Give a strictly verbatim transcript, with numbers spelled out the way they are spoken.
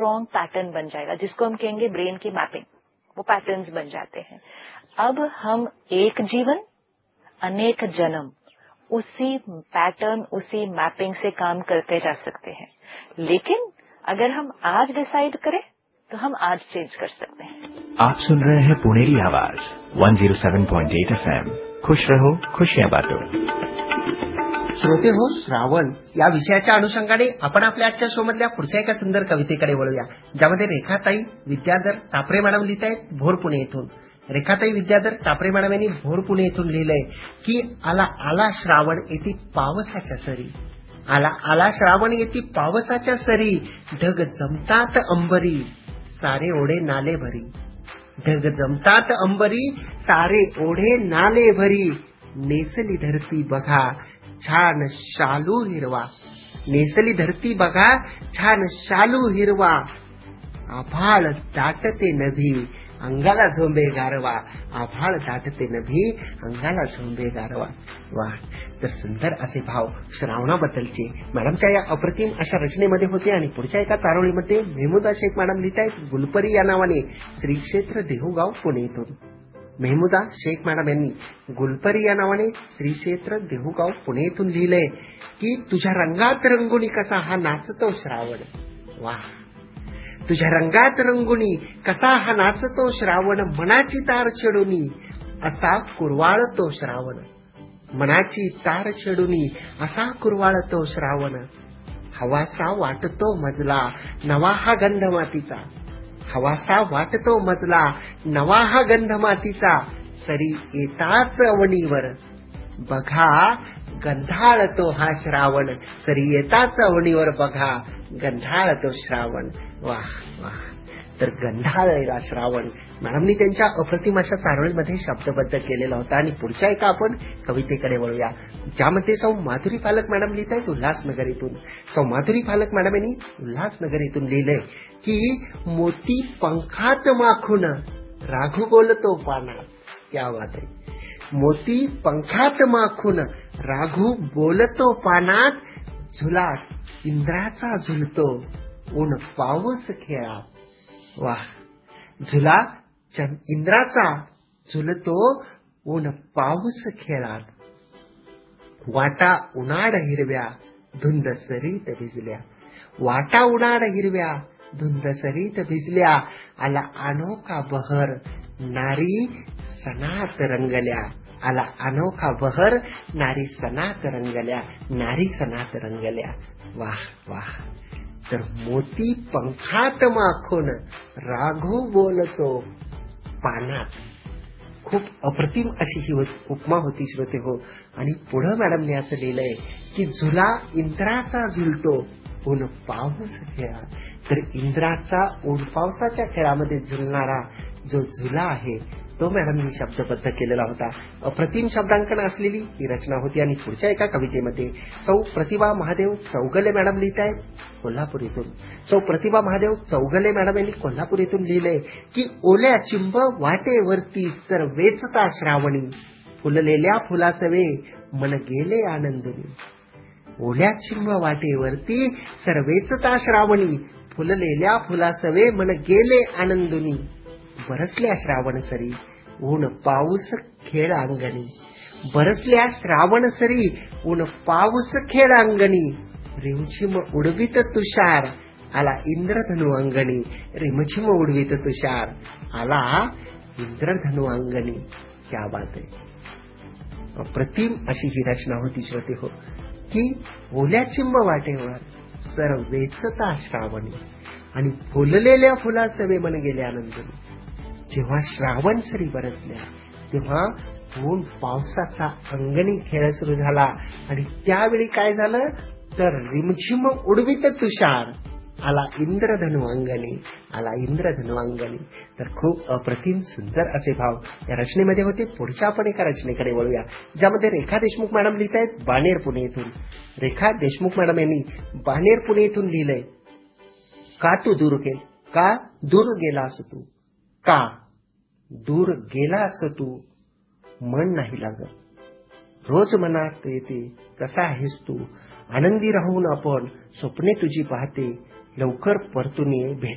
Strong pattern बन जाएगा, जिसको हम कहेंगे ब्रेन की मैपिंग। वो पैटर्न्स बन जाते हैं। अब हम एक जीवन अनेक जन्म उसी पैटर्न, उसी मैपिंग से काम करते जा सकते हैं। लेकिन अगर हम आज डिसाइड करें तो हम आज चेंज कर सकते हैं। आप सुन रहे हैं पुणेरी आवाज एक सौ सात पॉइंट आठ एफएम। खुश रहो, खुशियां बांटो। श्रोते हो, श्रावण या विषयाच्या अनुषंगाने आपण आपल्या आजच्या शो मधल्या पुढच्या एका सुंदर कवितेकडे वळूया, ज्यामध्ये रेखाताई विद्याधर टापरे मॅडम लिहित आहेत भोर पुणे येथून। रेखाताई विद्याधर टापरे मॅडम यांनी भोर पुणे येथून लिहिलंय की आला आला श्रावण येती पावसाच्या सरी, आला आला श्रावण येती पावसाच्या सरी, ढग जमतात अंबरी सारे ओढे नाले भरी, ढग जमतात अंबरी सारे ओढे नाले भरी, नेसली धरती बघा छान शालू हिरवा, नेसली धरती बघा छान शालू हिरवा, आभाळ दाटते नभी अंगाला झोंबे गारवा, आभाळ दाटते नभी अंगाला झोंबे गारवा। वा, तर सुंदर असे भाव श्रावणाबद्दलचे मॅडमच्या या अप्रतिम अशा रचनेमध्ये होते। आणि पुढच्या एका चारोळीमध्ये मेहमुदा शेख मॅडम लिहित आहेत गुलपरी या नावाने, श्री क्षेत्र देहुगाव पुणे येथून। मेहमुदा शेख मॅडम यांनी गुलपरी या नावाने श्री क्षेत्र देहुगाव पुणे येथून लिहिलंय की तुझ्या रंगात रंगुणी कसा हा नाचतो श्रावण, वा, तुझ्या रंगात रंगुणी कसा हा नाचतो श्रावण, मनाची तार छेडुनी असा कुरवाळतो श्रावण, मनाची तार छेडुनी असा कुरवाळतो श्रावण, हवासा वाटतो मजला नवा हा गंध मातीचा, हवासा वाटतो मजला नवा हा गंध मातीचा, सरी येताच अवणीवर बघा गंधाळतो हा श्रावण, सरी येताच अवणीवर बघा गंधाळतो श्रावण। वाह वाह, तर गंधाळलेला श्रावण मॅडमनी त्यांच्या अप्रतिम अशा चारोळीमध्ये शब्दबद्ध केलेला होता। आणि पुढच्या एका आपण कवितेकडे वळूया, ज्यामध्ये सौ माधुरी पालक मॅडम लिहित आहेत उल्हासनगर इथून। सौ माधुरी पालक मॅडम यांनी उल्हासनगर इथून लिहिलंय की मोती पंखात माखून राघू बोलतो पानात, क्या बात आहे, मोती पंखात माखून राघू बोलतो पानात, झुला इंद्राचा झुलतो ऊन पाऊस खेळात, वाह, झुला इंद्राचा झुलतो ऊन पाऊस खेळात, वाटा उन्हाड हिरव्या धुंद सरीत भिजल्या, वाटा उन्हाड हिरव्या धुंद सरीत भिजल्या, आला अनोखा बहर नारी सणात रंगल्या, आला अनोखा बहर नारी सणात रंगल्या, नारी सणात रंगल्या। वाह वाह, तर मोती पंखात माखून राघू बोलतो पानात, खूप अप्रतिम अशी ही उपमा होती श्रोते हो। आणि पुढे मॅडमने असं लिहिलंय की झुला इंद्राचा झुलतो ऊन पाऊस खेळा, तर इंद्राचा ऊन पावसाच्या खेळामध्ये झुलणारा जो झुला आहे तो मॅडमनी शब्दबद्ध केलेला होता। अप्रतिम शब्दांकन असलेली ही रचना होती। आणि पुढच्या एका कवितेमध्ये सौ प्रतिभा महादेव चौगले मॅडम लिहित आहेत कोल्हापूर येथून। सौ प्रतिभा महादेव चौगले मॅडम यांनी कोल्हापूर येथून लिहिलंय की ओल्या चिंब वाटेवरती सर वेचता श्रावणी, फुललेल्या फुलासवे मन गेले आनंदुनी, ओल्या चिंब वाटेवरती सर वेचता श्रावणी, फुललेल्या फुलासवे मन गेले आनंदुनी, बरसल्या श्रावण सरी ऊन पाऊस खेळ अंगणी, बरसल्या श्रावण सरी ऊन पाऊस खेळ अंगणी, रिमझिम उडवीत तुषार आला इंद्रधनु अंगणी, रिमझिम उडवीत तुषार आला इंद्रधनु अंगणी। क्या बात आहे, अप्रतिम अशी ही रचना होती श्रोते हो की ओल्या चिंब वाटेवर सर वेचता श्रावणी आणि फुललेल्या फुलासवे मन गेले आनंदनी। जेव्हा श्रावण सरी बरसल्या तेव्हा ऊन पावसाचा अंगणी खेळ सुरू झाला आणि त्यावेळी काय झालं तर रिमझिम उडवीत तुषार आला इंद्रधनु अंगणी, आला इंद्रधनु अंगणी। तर खूप अप्रतिम सुंदर असे भाव या रचनेमध्ये होते। पुढच्या आपण एका रचनेकडे वळूया, ज्यामध्ये रेखा देशमुख मॅडम लिहित आहेत बाणेर पुणे येथून। रेखा देशमुख मॅडम यांनी बाणेर पुणे येथून लिहिलंय, का तू दूर गेल, का दूर गेलास तू, का दूर गेलास तू मन नाही लागत, रोज मनात येते कसा आहेस तू, आनंदी राहून आपण स्वप्ने तुझी पाहते, लवकर परतून ये भेट